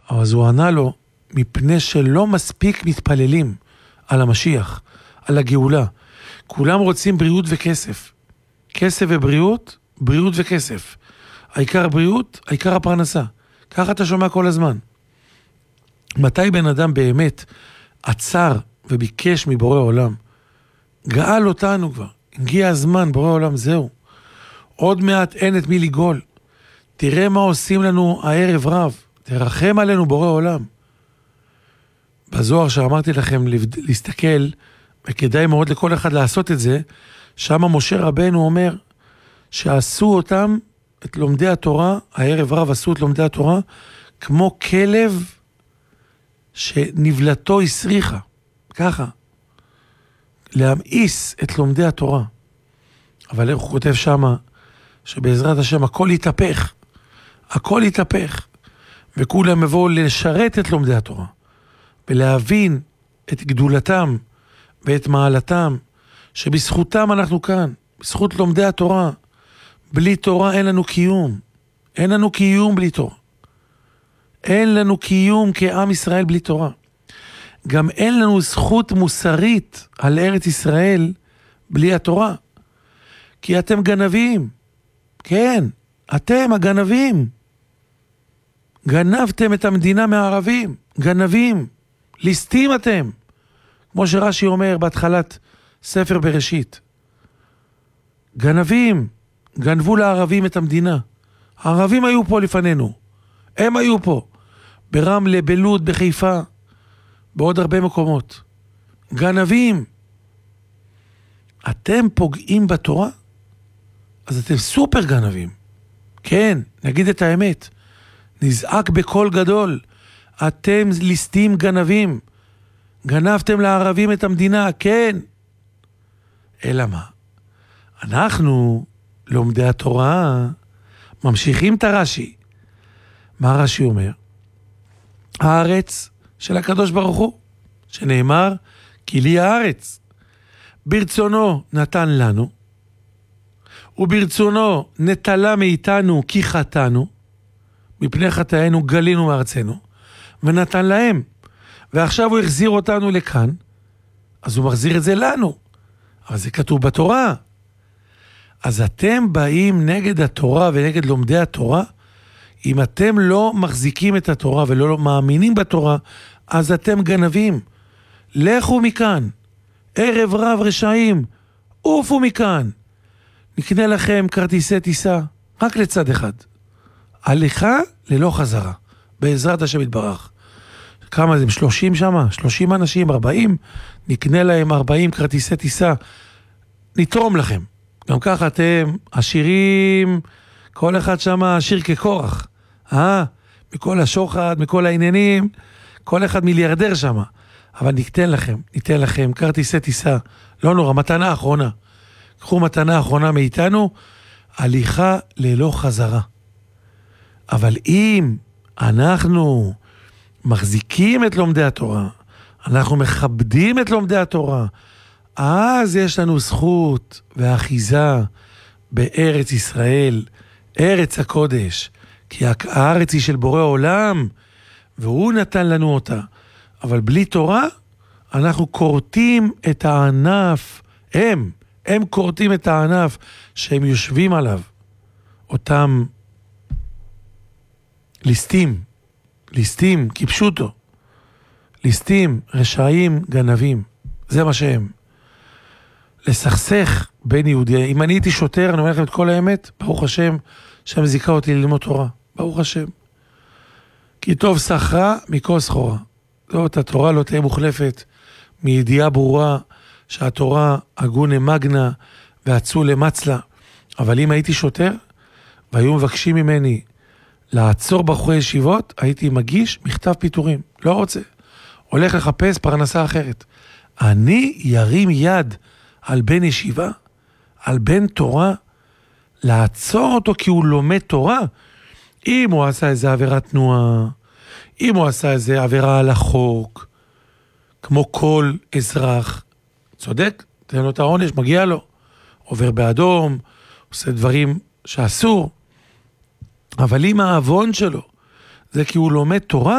אז הוא ענה לו, מפני שלא מספיק מתפללים על המשיח, על הגאולה. כולם רוצים בריאות וכסף. כסף ובריאות, בריאות וכסף. העיקר בריאות, העיקר הפרנסה. ככה אתה שומע כל הזמן. מתי בן אדם באמת עצר וביקש מבורא עולם? גאל אותנו כבר. הגיע הזמן, בורא עולם, זהו. עוד מעט אין את מי לגאול. תראה מה עושים לנו הערב רב. תרחם עלינו בורא עולם. בזוהר שאמרתי לכם להסתכל, וכדאי מאוד לכל אחד לעשות את זה, שם משה רבנו אומר שעשו אותם, את לומדי התורה, הערב רב עשו את לומדי התורה, כמו כלב שנבלתו הסריחה. ככה. להמאיס את לומדי התורה. אבל איך הוא כותב שמה, שבעזרת השם הכל יתהפך. הכל יתהפך. וכולם יבואו לשרת את לומדי התורה. ולהבין את גדולתם ואת מעלתם, שבזכותם אנחנו כאן, בזכות לומדי התורה. בלי תורה אין לנו קיום. אין לנו קיום בלי תורה. אין לנו קיום כעם ישראל בלי תורה. גם אין לנו זכות מוסרית על ארץ ישראל בלי התורה. כי אתם גנבים. כן, אתם הגנבים. גנבתם את המדינה מהערבים. גנבים. ליסטים אתם. כמו שרש"י אומר בהתחלת ספר בראשית. גנבים. גנבו לערבים את המדינה. הערבים היו פה לפנינו. הם היו פה. ברמלה, בלוד, בחיפה. בעוד הרבה מקומות. גנבים. אתם פוגעים בתורה? אז אתם סופר גנבים. כן, נגיד את האמת. נזעק בקול גדול. אתם ליסטים גנבים. גנבתם לערבים את המדינה, כן. אלא מה? אנחנו, לומדי התורה, ממשיכים את הרש"י. מה הרש"י אומר? הארץ של הקדוש ברוך הוא, שנאמר, כי לי הארץ. ברצונו נתן לנו, וברצונו נטלה מאיתנו כי חטאנו, מפני חטאינו גלינו מארצנו, ונתן להם. ועכשיו הוא החזיר אותנו לכאן, אז הוא מחזיר את זה לנו. אבל זה כתוב בתורה. אז אתם באים נגד התורה ונגד לומדי התורה, אם אתם לא מחזיקים את התורה ולא מאמינים בתורה, אז אתם גנבים. לכו מכאן. ערב רב רשעים. עופו מכאן. נקנה לכם כרטיסי טיסה. רק לצד אחד. הליכה ללא חזרה. בעזרת השם יתברך. כמה זה? 30 שמה? 30 אנשים? 40? נקנה להם 40 כרטיסי טיסה. נתרום לכם. גם ככה אתם עשירים, כל אחד שמה עשיר כקורח. מכל השוחד, מכל העניינים, כל אחד מיליארדר שמה. אבל ניתן לכם כרטיסי טיסה. לא נורא, מתנה אחרונה. קחו מתנה אחרונה מאיתנו, הליכה ללא חזרה. אבל אם אנחנו מחזיקים את לומדי התורה, אנחנו מכבדים את לומדי התורה, אז יש לנו זכות ואחיזה בארץ ישראל, ארץ הקודש, כי הארץ היא של בורא עולם, והוא נתן לנו אותה. אבל בלי תורה, אנחנו קורטים את הענף, הם קורטים את הענף שהם יושבים עליו. אותם ליסטים, כיפשוטו. ליסטים, רשעים, גנבים. זה מה שהם. לסכסך בין יהודי. אם אני הייתי שוטר, אני אומר לכם את כל האמת, ברוך השם, שם זיקה אותי ללמוד תורה. ברוך השם. כי טוב שכרה מכל סחורה. זאת התורה לא תהיה מוחלפת מידיעה ברורה שהתורה הגונה מגנה ואצולה מצלה. אבל אם הייתי שוטר והיו מבקשים ממני לעצור בחורי ישיבות, הייתי מגיש מכתב פיטורים. לא רוצה. הולך לחפש פרנסה אחרת. אני ירים יד על בן ישיבה, על בן תורה, לעצור אותו כי הוא לומד תורה. אם הוא עשה איזה עבירת תנועה, אם הוא עשה איזה עבירה על החוק, כמו כל אזרח, צודק, תן לו את העונש, מגיע לו, עובר באדום, עושה דברים שאסור, אבל אם העוון שלו זה כי הוא לומד תורה,